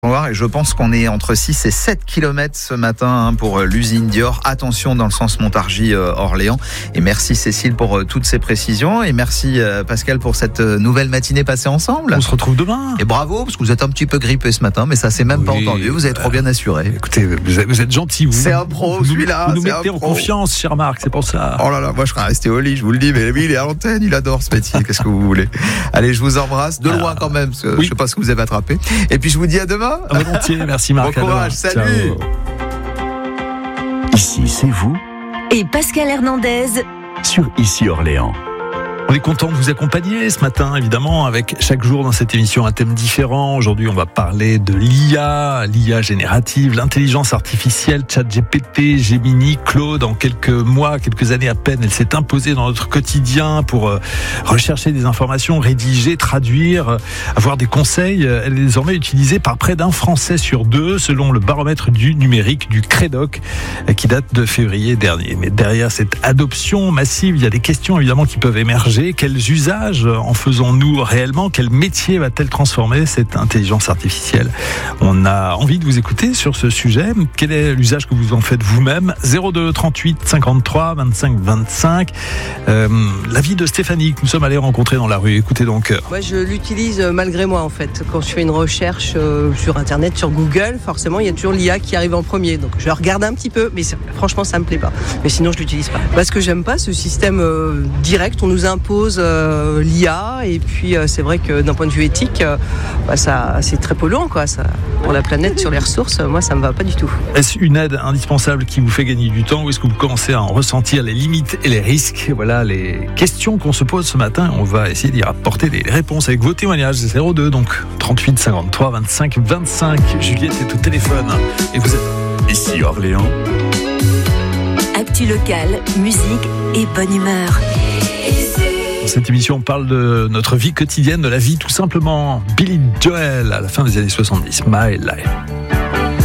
Et je pense qu'on est entre 6 et 7 km ce matin pour l'usine Dior. Attention dans le sens Montargis-Orléans. Et merci Cécile pour toutes ces précisions. Et merci Pascal pour cette nouvelle matinée passée ensemble. On se retrouve demain. Et bravo, parce que vous êtes un petit peu grippé ce matin, mais ça s'est même pas entendu. Vous avez trop bien assuré. Écoutez, vous êtes gentil. C'est un pro, celui-là. Vous nous mettez en confiance, cher Marc, c'est pour ça. Oh là là, moi je serais resté au lit, je vous le dis. Mais lui, il est à l'antenne, il adore ce métier. Qu'est-ce que vous voulez? Allez, je vous embrasse. De loin quand même, parce que je sais pas ce que vous avez attrapé. Et puis je vous dis à demain. Volontiers, merci Marc. Bon courage, salut. Ciao. Ici, c'est vous et Pascal Hernandez sur Ici Orléans. On est content de vous accompagner ce matin, évidemment, avec chaque jour dans cette émission un thème différent. Aujourd'hui, on va parler de l'IA générative, l'intelligence artificielle, ChatGPT, Gemini, Claude. En quelques mois, quelques années à peine, elle s'est imposée dans notre quotidien pour rechercher des informations, rédiger, traduire, avoir des conseils. Elle est désormais utilisée par près d'un Français sur deux, selon le baromètre du numérique du Crédoc, qui date de février dernier. Mais derrière cette adoption massive, il y a des questions évidemment qui peuvent émerger. Quels usages en faisons-nous réellement? Quel métier va-t-elle transformer cette intelligence artificielle? On a envie de vous écouter sur ce sujet. Quel est l'usage que vous en faites vous-même? 02 38 53 25 25. L'avis de Stéphanie que nous sommes allés rencontrer dans la rue. Écoutez donc. Moi, je l'utilise malgré moi en fait. Quand je fais une recherche sur Internet, sur Google, forcément, il y a toujours l'IA qui arrive en premier. Donc, je regarde un petit peu, mais franchement, ça me plaît pas. Mais sinon, je l'utilise pas. Parce que j'aime pas ce système direct. On nous impose l'IA et puis c'est vrai que d'un point de vue éthique, ça c'est très polluant quoi. Ça, pour la planète, sur les ressources, moi ça me va pas du tout. Est-ce une aide indispensable qui vous fait gagner du temps ou est-ce que vous commencez à en ressentir les limites et les risques? Voilà les questions qu'on se pose ce matin. On va essayer d'y apporter des réponses avec vos témoignages. 02 donc 38 53 25 25. Juliette est au téléphone et vous êtes Ici Orléans. Actu locale, musique et bonne humeur. Dans cette émission, on parle de notre vie quotidienne, de la vie tout simplement. Billy Joel à la fin des années 70, My Life.